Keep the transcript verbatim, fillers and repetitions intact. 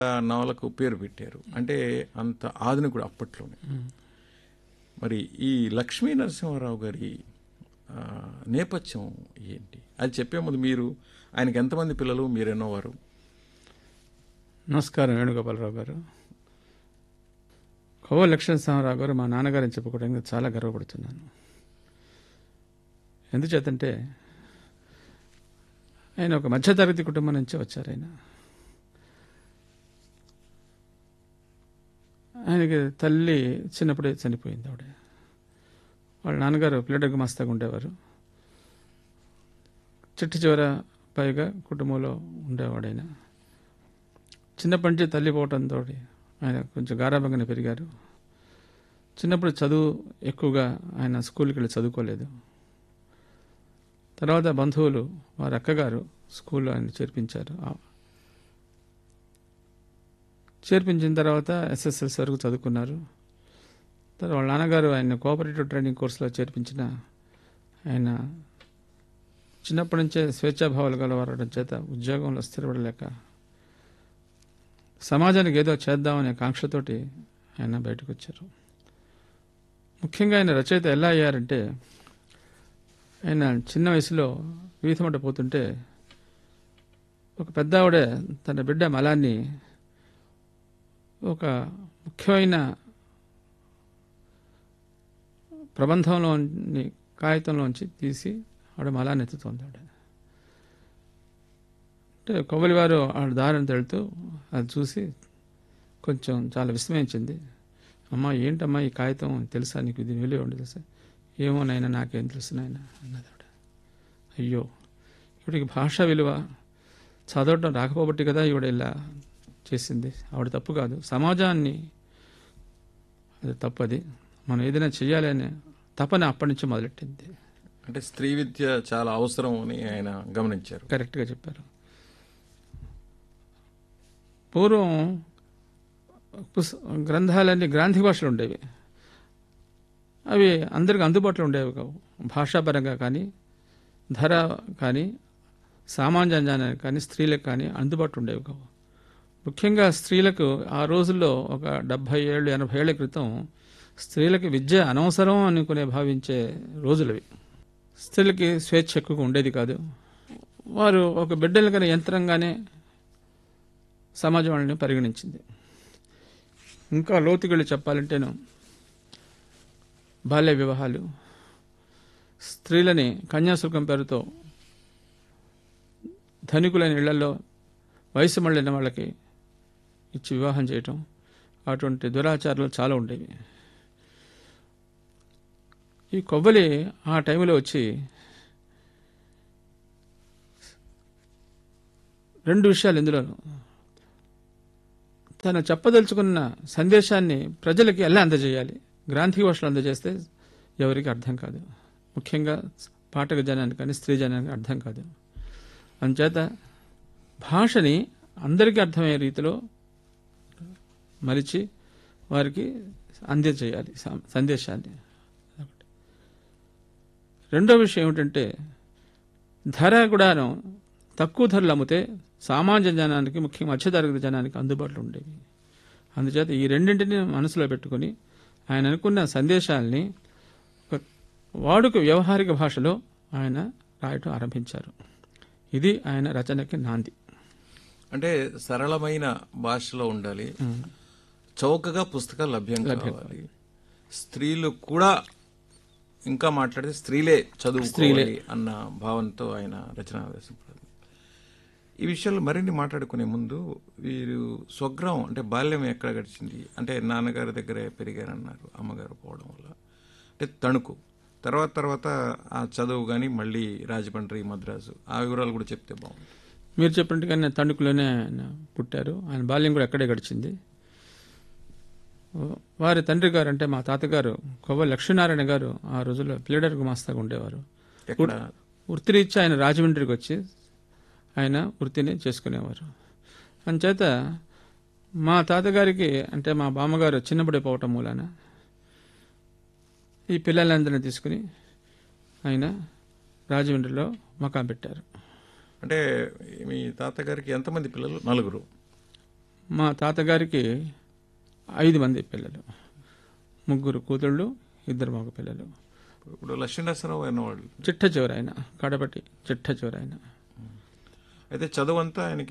నవలకు పేరు పెట్టారు. అంటే అంత ఆధునికుడు అప్పట్లోనే. మరి ఈ లక్ష్మీ నరసింహారావు గారి ఆ, నేపథ్యం ఏంటి అది చెప్పే ముందు మీరు ఆయనకి ఎంతమంది పిల్లలు, మీరెన్నోవారు? నమస్కారం వేణుగోపాలరావు గారు. కవ్వ లక్ష్మీనరసింహారావు గారు మా నాన్నగారని చెప్పుకోవడానికి చాలా గర్వపడుతున్నాను. ఎందుచేతంటే ఆయన ఒక మధ్యతరగతి కుటుంబం నుంచి వచ్చారు. ఆయన ఆయనకి తల్లి చిన్నప్పుడే చనిపోయింది. ఆవిడ వాళ్ళ నాన్నగారు పిల్లడగ్గు మస్తాగా ఉండేవారు. చిట్ట చివర పైగా కుటుంబంలో ఉండేవాడు ఆయన. చిన్నప్పటి నుంచి తల్లి పోవటంతో ఆయన కొంచెం గారాబంగానే పెరిగారు. చిన్నప్పుడు చదువు ఎక్కువగా ఆయన స్కూల్కి వెళ్ళి చదువుకోలేదు. తర్వాత బంధువులు వారి అక్కగారు స్కూల్లో ఆయన చేర్పించారు. చేర్పించిన తర్వాత ఎస్ఎస్ఎల్సీ వరకు చదువుకున్నారు. తర్వాత వాళ్ళ నాన్నగారు ఆయన కోఆపరేటివ్ ట్రైనింగ్ కోర్సులో చేర్పించిన ఆయన చిన్నప్పటి నుంచే స్వేచ్ఛాభావాలు గలవారడం చేత ఉద్యోగంలో స్థిరపడలేక సమాజానికి ఏదో చేద్దామనే కాంక్షతోటి ఆయన బయటకు వచ్చారు. ముఖ్యంగా ఆయన రచయిత ఎలా అయ్యారంటే, ఆయన చిన్న వయసులో వీధమట పోతుంటే ఒక పెద్ద ఆవిడ తన బిడ్డ మలాన్ని ఒక ముఖ్యమైన ప్రబంధంలోని కాగితంలోంచి తీసి ఆవిడ మలాన్ని ఎత్తుతోంది. ఆవిడ అంటే కొవ్వలి వారు ఆవిడ దారిని వెళ్తూ అది చూసి కొంచెం చాలా విస్మయించింది. అమ్మా ఏంటమ్మా ఈ కాగితం తెలుసా నీకు, ఇది విలువ ఉండి తెలుసా? ఏమో నాయన నాకేం తెలుసు నాయన అన్నది ఆవిడ. అయ్యో ఇవిడికి భాష విలువ చదవటం రాకపోబట్టి కదా ఈవిడ ఇలా చేసింది. ఆవిడ తప్పు కాదు, సమాజాన్ని అది తప్పది, మనం ఏదైనా చెయ్యాలి అనే తపన అప్పటి నుంచి మొదలెట్టింది. అంటే స్త్రీ విద్య చాలా అవసరం అని ఆయన గమనించారు. కరెక్ట్గా చెప్పారు. పూర్వం పుస్ గ్రంథాలన్నీ గ్రాంథిక భాషలు ఉండేవి. అవి అందరికి అందుబాటులో ఉండేవి కావు. భాషాపరంగా కానీ, ధర కానీ, సామాన్యానికి కానీ, స్త్రీలకు కానీ అందుబాటులో ఉండేవి కావు. ముఖ్యంగా స్త్రీలకు ఆ రోజుల్లో ఒక డెబ్భై ఏళ్ళు ఎనభై ఏళ్ల క్రితం స్త్రీలకి విద్య అనవసరం అనుకునే భావించే రోజులవి. స్త్రీలకి స్వేచ్ఛ ఎక్కువగా ఉండేది కాదు. వారు ఒక బిడ్డలు కానీ యంత్రంగానే సమాజం వాళ్ళని పరిగణించింది. ఇంకా లోతుకెళ్ళి చెప్పాలంటేను బాల్య వివాహాలు, స్త్రీలని కన్యాశుల్కం పేరుతో ధనికులైన ఇళ్లలో వయసు మళ్ళిన వాళ్ళకి ఇచ్చి వివాహం చేయటం, అటువంటి దురాచారాలు చాలా ఉండేవి. ఈ కొవ్వలి ఆ టైంలో వచ్చి రెండు విషయాలు ఇందులోను తను చెప్పదలుచుకున్న సందేశాన్ని ప్రజలకి ఎలా అందజేయాలి, గ్రాంథిక భాషలో అందజేస్తే ఎవరికి అర్థం కాదు. ముఖ్యంగా పాఠక జనానికి కానీ స్త్రీ జనానికి అర్థం కాదు. అందుచేత భాషని అందరికీ అర్థమయ్యే రీతిలో మలిచి వారికి అందజేయాలి సందేశాన్ని. రెండో విషయం ఏమిటంటే, ధర కూడాను తక్కువ ధరలు అమ్మితే సామాన్య జనానికి, ముఖ్యంగా మధ్యతరగతి జనానికి అందుబాటులో ఉండేవి. అందుచేత ఈ రెండింటిని మనసులో పెట్టుకుని ఆయన అనుకున్న సందేశాలని ఒక వాడుక వ్యవహారిక భాషలో ఆయన రాయటం ఆరంభించారు. ఇది ఆయన రచనకి నాంది. అంటే సరళమైన భాషలో ఉండాలి, చౌకగా పుస్తకాలు లభ్యం కావాలి, స్త్రీలు కూడా ఇంకా మాట్లాడితే స్త్రీలే చదువుకోవాలి అన్న భావంతో ఆయన రచన వేసుకుంటారు. ఈ విషయాలు మరిన్ని మాట్లాడుకునే ముందు వీరు స్వగ్రామం అంటే బాల్యం ఎక్కడ గడిచింది అంటే, నాన్నగారి దగ్గరే పెరిగారన్నారు, అమ్మగారు పోవడం వల్ల అంటే తణుకు, తర్వాత తర్వాత ఆ చదువు కానీ మళ్ళీ రాజమండ్రి, మద్రాసు, ఆ వివరాలు కూడా చెప్తే బాగుంది. మీరు చెప్పినట్టుగానే తణుకులోనే ఆయన పుట్టారు. ఆయన బాల్యం కూడా అక్కడే గడిచింది. వారి తండ్రి గారు అంటే మా తాతగారు కొవ్వ లక్ష్మీనారాయణ గారు ఆ రోజుల్లో ప్లేడర్ గుమాస్తాగా ఉండేవారు. వృత్తిరీత్యా ఆయన రాజమండ్రికి వచ్చి ఆయన వృత్తిని చేసుకునేవారు. అందుచేత మా తాతగారికి అంటే మా బామ్మగారు చిన్నప్పుడే పోవటం మూలాన ఈ పిల్లలందరినీ తీసుకుని ఆయన రాజమండ్రిలో మకాం పెట్టారు. అంటే మీ తాతగారికి ఎంతమంది పిల్లలు? నలుగురు. మా తాతగారికి ఐదు మంది పిల్లలు, ముగ్గురు కూతుళ్ళు, ఇద్దరు మగ పిల్లలు. ఇప్పుడు లక్ష్మీనరసింహరావు అయిన వాళ్ళు చిట్ట చివరైన కడపటి చిట్ట చివరైన. అయితే చదువు అంతా ఆయనకి